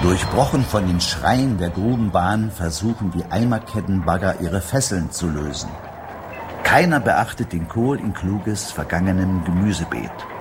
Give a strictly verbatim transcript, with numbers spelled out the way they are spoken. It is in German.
Durchbrochen von den Schreien der Grubenbahn versuchen die Eimerkettenbagger ihre Fesseln zu lösen. Keiner beachtet den Kohl in Kluges vergangenem Gemüsebeet.